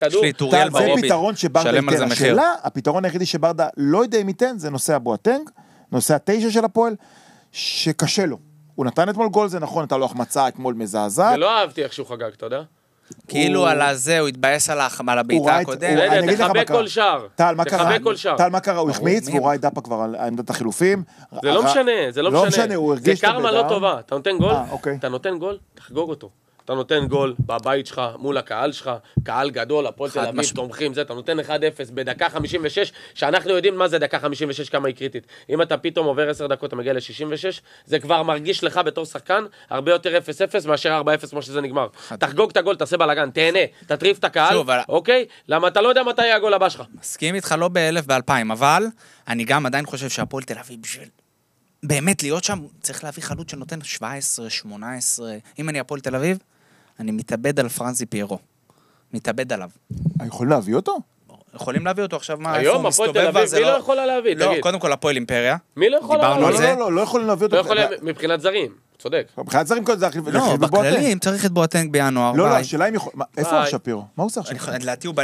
יש לי טוריאל ברובי. זה פתרון שברדה ייתן. השאלה, הפתרון היחידי שברדה לא יודע אם ייתן, זה נושא הבואטנג, נושא 9 של הפועל, שקשה לו. הוא נתן אתמול גול, זה נכון, אתה לא החמצה אתמול מזעזע. ולא אהבתי איך שהוא חגג, אתה יודע? כאילו על הזה, הוא התבאס על הביתה הקודם. תחבק כל שער. טל, מה קרה? הוא החמיץ, והוא ראה את דאפה כבר על עמדת החילופים. זה לא משנה, זה לא משנה. זה קרמה לא טובה. אתה נותן גול? תחגוג אותו. אתה נותן גול בבית שלך, מול הקהל שלך, קהל גדול, הפועל תל אביב, תומכים, אתה נותן 1-0 בדקה 56, שאנחנו יודעים מה זה דקה 56, כמה היא קריטית. אם אתה פתאום עובר 10 דקות, אתה מגיע ל-66, זה כבר מרגיש לך בתור שחקן, הרבה יותר 0-0 מאשר 4-0 כמו שזה נגמר. תחגוג את הגול, תעשה בלגן, תהנה, תטריף את הקהל, אוקיי? למה אתה לא יודע מתי יהיה הגול הבא שלך. מסכים איתך לא ב-1000 ב-2000, אבל אני גם עדיין חושב שהפועל תל אביב בשביל באמת להיות שם, צריך להביא חלוץ שנותן 17, 18. אם אני הפועל תל אביב, אני מתאבד על פרנזי פיירו. מתאבד עליו. יכולים להביא אותו? יכולים להביא אותו עכשיו מה? היום הפועל תל אביב, מי לא יכולה להביא? לא, קודם כל הפועל אימפריה. מי לא יכולה להביא? לא יכולים להביא אותו. לא יכולים מבחינת זרים, צודק. מבחינת זרים כל זה להחליף לא, בכללי, אם צריך את בואטנג בינואר. לא, השאלה אם יכול... איפה שפירו? מה הוא עושה עכשיו? לדעתי הוא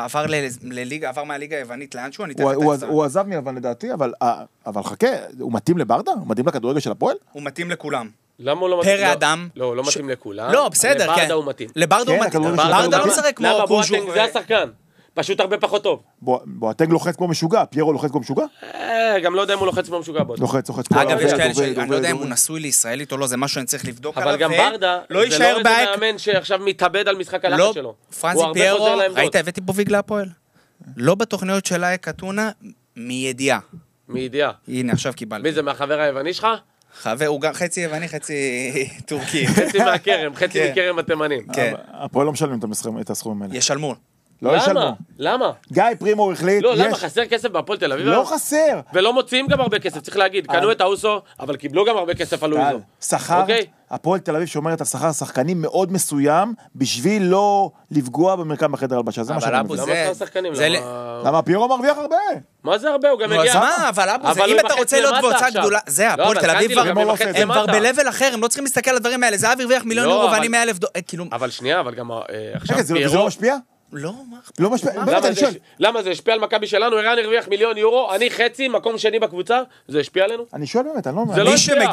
עבר מהליגה היוונית לאנשהו, הוא עזב מיוון לדעתי, אבל חכה, הוא מתאים לברדה? הוא מתאים לכדורגל של הפועל? הוא מתאים לכולם. למה הוא לא מתאים? פרא אדם. לא, הוא לא מתאים לכולם. לא, בסדר, כן. לברדה הוא מתאים. לברדה הוא מתאים. ברדה לא משחק כמו קוז'וק. למה בואטנג זה השחקן? פשוט הרבה פחות טוב. בואטנג לוחץ כמו משוגע, פיירו לוחץ כמו משוגע? גם לא יודע אם הוא לוחץ כמו משוגע בואטנג. לוחץ. אגב, יש כאלה שאני לא יודע אם הוא נשוי לישראלית או לא, זה משהו שאני צריך לבדוק עליו. אבל גם ברדה, זה לא איזה מאמן שעכשיו מתאבד על משחק הלחץ שלו. פרנזי פיירו, ראית, הבאתי פה ויגלה הפועל. לא בתוכניות של אייק אתונה, מידיעה. מידיעה. הנה, עכשיו קיבלתי. מי זה, מהחבר היווני שלך? חבר, הוא גם חצי יווני, חצי טורקי. חצי מהכרם, חצי מכרם התימנים. כן. הפועל לא משלמים את הסכומים האלה. ישלמו. לא ישלמו. למה? גיא פרימו החליט. לא, למה? חסר כסף בהפועל תל אביב? לא חסר. ולא מוציאים גם הרבה כסף, צריך להגיד. קנו את האוסו, אבל קיבלו גם הרבה כסף על אוסו. שכר, הפועל תל אביב שומרת על שכר שחקנים מאוד מסוים, בשביל לא לפגוע במרקם בחדר הלבשה. זה מה שאני מבין. למה שכר שחקנים? למה פיירו מרוויח הרבה? מה זה הרבה? הוא גם מגיע... מה, אבל אם אתה רוצה להיות בהוצאה גדולה, זה, הפועל תל אביב הם כבר בלבל אחר, הם לא צריכים להסתכל על הדברים האלה. זה אבי הרוויח $1,000,000 ואני $100,000. אבל שנייה, אבל גם עכשיו זה לא משפיע? לא משפיע. למה זה השפיע על מכבי שלנו? ערן הרוויח €1,000,000, אני חצי, מקום שני בקבוצה, זה השפיע עלינו? אני שואל באמת, אני לא אומר.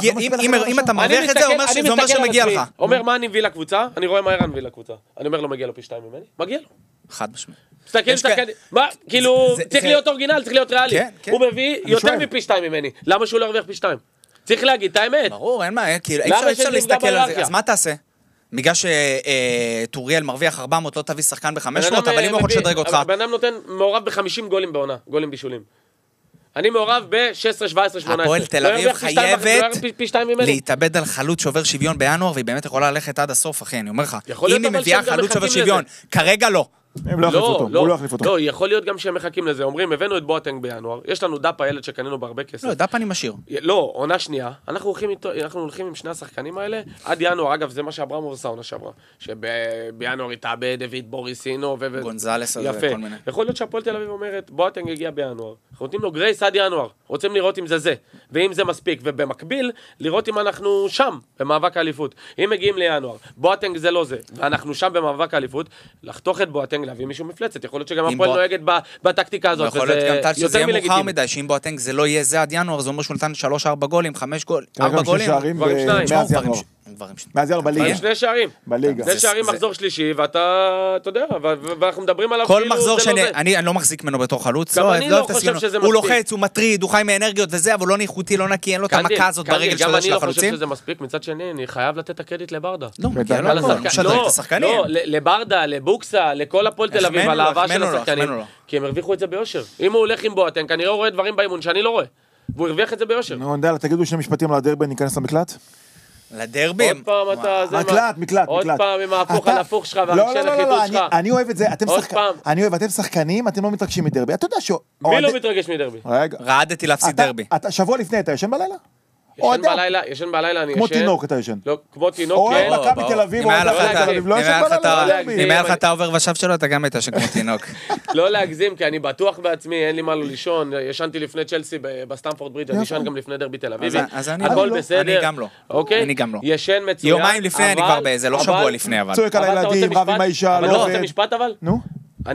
אם אתה מרוויח את זה, זה אומר שמגיע לך. אומר מה אני מביא לקבוצה, אני רואה מה ערן מביא לקבוצה. אני אומר לו מגיע לו פי 2 ממני, מגיע לו. חד משמעית. תסתכל, כאילו, צריך להיות אורגינל, צריך להיות ריאלי. הוא מביא יותר מפי 2 ממני. למה שהוא לא הרוויח פי 2? צריך להגיד את האמת. ברור, אין מה, כאילו, אפשר להסתכל על זה. אז מה תעשה? בגלל שטוריאל מרוויח 400, לא תביא שחקן ב-500, אבל אם הוא יכול לשדרג אותך. בן אדם נותן מעורב ב-50 גולים בעונה, גולים בישולים. אני מעורב ב-16, 17, 18. הפועל תל אביב חייבת להתאבד על חלוץ שובר שוויון בינואר, והיא באמת יכולה ללכת עד הסוף, אחי, אני אומר לך. אם היא מביאה חלוץ שובר שוויון, כרגע לא. הם לא יחליפו אותו, הוא לא יחליף אותו. לא, יכול להיות גם שהם מחכים לזה. אומרים, הבאנו את בואטנג בינואר, יש לנו דאפה, ילד שקנינו בהרבה כסף. לא, דאפה אני משאיר. לא, עונה שנייה, אנחנו הולכים עם שני השחקנים האלה, עד ינואר, אגב, זה מה שאברמוב עשה עונה שעברה, שבינואר התאבד, דוד בוריסינו, גונזלס, יפה. יכול להיות שהפועל תל אביב אומרת, בואטנג הגיע בינואר, אנחנו נותנים לו גרייס עד ינואר, רוצים לראות אם זה, ואם זה מספיק, ובמקביל, לראות אם אנחנו שם, במאבק האליפות. אם מגיעים לינואר, בואטנג זה לא זה, ואנחנו שם במאבק האליפות, לחתוך את בואטנג, להביא מישהו מפלצת. יכול להיות שגם הפועל נוהגת בטקטיקה הזאת, יכול להיות גם טל שזה יהיה מאוחר מדי, שאם בואטנג זה לא יהיה זה עד ינואר, זה אומר שהוא נתן 3-4 גולים, 5 גולים, 4 גולים. מאז ינואר בליגה. שני שערים. בליגה. שני שערים מחזור שלישי, ואתה יודע, ואנחנו מדברים עליו כל מחזור אני לא מחזיק ממנו בתור חלוץ. גם אני לא חושב שזה מספיק. הוא לוחץ, הוא מטריד, הוא חי מאנרגיות וזה, אבל לא ניחותי, לא נקי, אין לו את המכה הזאת ברגל שלו של החלוצים. גם אני לא חושב שזה מספיק, מצד שני, אני חייב לתת הקרדיט לברדה. לא, מגיע לו, משדרג את השחקנים. לא, לברדה, לבוקסה, לכל הפועל תל אביב, על האהבה של השחקנים, כי הם הרוויחו את זה ביושר. אם הוא הולך עם בואטנג, אני לא רואה דברים באימון שאני לא רואה. והוא הרוויח את זה ביושר. נו, נדל, תגידו שני משפטים על הדרבי, ניכנס למקלט? לדרבי? עוד פעם אתה... מקלט. עוד פעם עם ההפוך על הפוך שלך והרגשי נחיתות שלך. אני אוהב את זה, אתם שחקנים, אתם לא מתרגשים מדרבי. אתה יודע מי לא מתרגש מדרבי? רעדתי להפסיד דרבי. שבוע לפני אתה ישן בלילה? ישן בלילה, אני ישן. כמו תינוק אתה ישן. לא, כמו תינוק, כן. אוהד מכבי תל אביב, אוהד מכבי תל אביב, לא ישן בלילה. אם היה לך את העובר ושב שלו, אתה גם היית שכמו תינוק. לא להגזים, כי אני בטוח בעצמי, אין לי מה לא לישון, ישנתי לפני צ'לסי בסטמפורד ברידג', אני ישן גם לפני דרבי תל אביבי. הכל בסדר. אני גם לא. אוקיי? אני גם לא. ישן מצוין. יומיים לפני אני כבר באיזה, לא שבוע לפני אבל. צועק על הילדים, רב עם האישה, אבל לא רוצה משפט אבל? נו?